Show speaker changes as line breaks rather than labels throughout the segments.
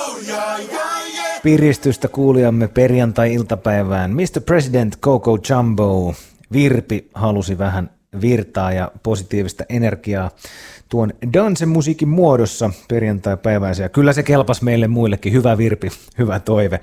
Piristystä kuulijamme perjantai-iltapäivään. Mr. President Coco Jumbo. Virpi halusi vähän virtaa ja positiivista energiaa tuon dancemusiikin muodossa perjantai-päiväisiä. Kyllä se kelpasi meille muillekin. Hyvä Virpi, hyvä toive.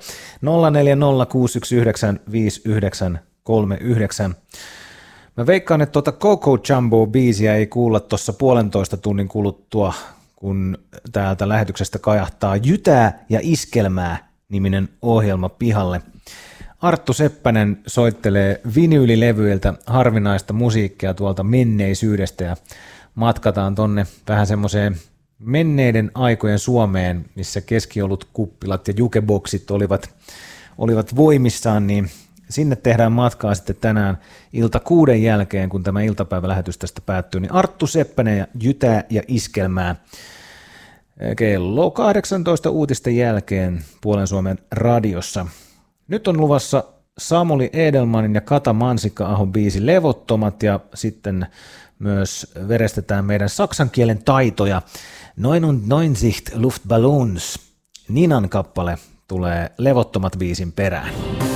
0406195939. Mä veikkaan, että tuota Coco Jumbo-biisiä ei kuulla tuossa 1,5 tunnin kuluttua, kun täältä lähetyksestä kajahtaa Jytää ja iskelmää -niminen ohjelma pihalle. Arttu Seppänen soittelee vinyylilevyiltä harvinaista musiikkia tuolta menneisyydestä ja matkataan tonne vähän semmoiseen menneiden aikojen Suomeen, missä keskiolut kuppilat ja jukeboksit olivat voimissaan, niin sinne tehdään matkaa sitten tänään ilta 6 jälkeen, kun tämä iltapäivälähetys tästä päättyy, niin Arttu Seppänen ja Jytää ja iskelmää kello 18 uutisten jälkeen Puolen Suomen radiossa. Nyt on luvassa Samuli Edelmanin ja Kata Mansikka-ahon biisi Levottomat ja sitten myös verestetään meidän saksan kielen taitoja. 99 Luftballons. Ninan kappale tulee Levottomat biisin perään.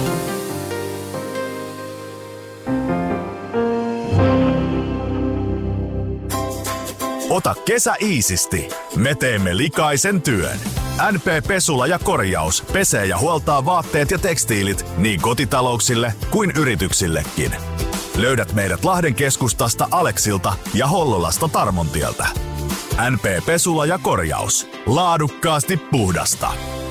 Ota kesä iisisti. Me teemme likaisen työn. NP Pesula ja Korjaus pesee ja huoltaa vaatteet ja tekstiilit niin kotitalouksille kuin yrityksillekin. Löydät meidät Lahden keskustasta Aleksilta ja Hollolasta Tarmontieltä. NP Pesula ja Korjaus. Laadukkaasti puhdasta.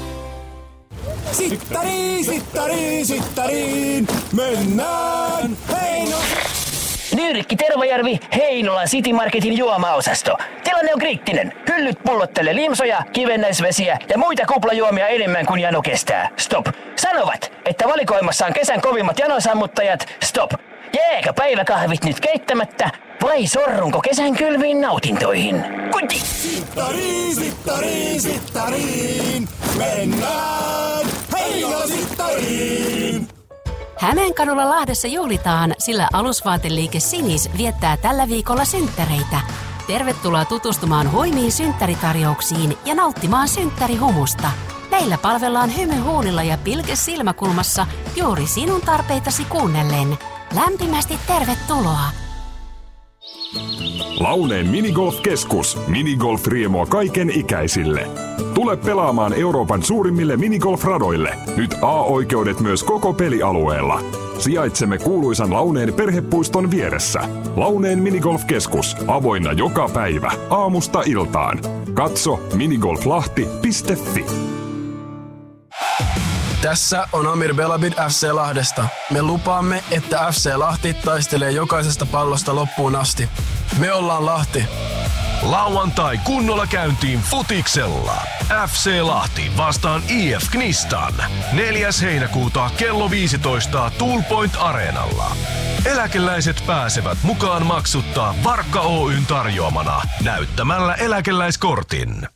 Sittariin, mennään Heino!
Nyyrikki Tervajärvi, Heinolan City Marketin juomaosasto. Tilanne on kriittinen. Hyllyt pullottelee limsoja, kivennäisvesiä ja muita kuplajuomia enemmän kuin jano kestää. Stop. Sanovat, että valikoimassa on kesän kovimmat janosammuttajat. Stop. Jääkö päiväkahvit nyt keittämättä vai sorrunko kesän kylmiin nautintoihin? Kuti!
Sittariin, mennään Heino-sittariin!
Hämeenkadulla Lahdessa juhlitaan, sillä alusvaateliike Sinis viettää tällä viikolla synttäreitä. Tervetuloa tutustumaan huimiin synttäritarjouksiin ja nauttimaan synttärihumusta. Meillä palvellaan hymy huulilla ja pilke silmäkulmassa juuri sinun tarpeitasi kuunnellen. Lämpimästi tervetuloa!
Launeen Minigolf-keskus. Minigolf-riemoa kaiken ikäisille. Tule pelaamaan Euroopan suurimmille minigolf-radoille. Nyt A-oikeudet myös koko pelialueella. Sijaitsemme kuuluisan Launeen perhepuiston vieressä. Launeen Minigolf-keskus. Avoinna joka päivä. Aamusta iltaan. Katso minigolflahti.fi.
Tässä on Amir Belabid FC Lahdesta. Me lupaamme, että FC Lahti taistelee jokaisesta pallosta loppuun asti. Me ollaan Lahti.
Lauantai kunnolla käyntiin futiksella. FC Lahti vastaan IF Knistan. 4. heinäkuuta kello 15 Tool Point Areenalla. Eläkeläiset pääsevät mukaan maksuttaa Varkka Oyn tarjoamana näyttämällä eläkeläiskortin.